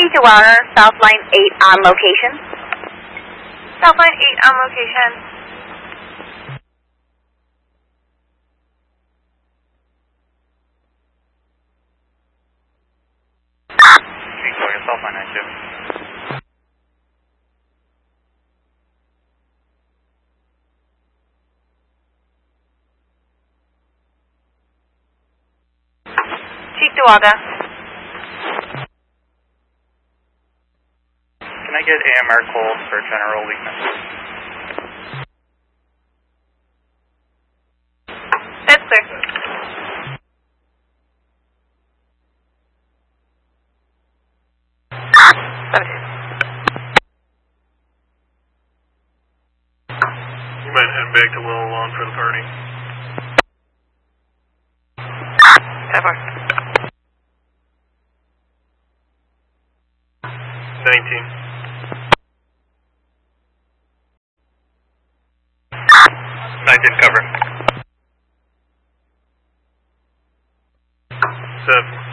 to Wagner, South Line 8 on location. South Line 8 on location. Victoria, South Line 92. Chief Duaga. Can I get AMR cold for general weakness? That's clear. You might head back to Willow Lawn for the party. 10-4. 19. 19 cover. 7.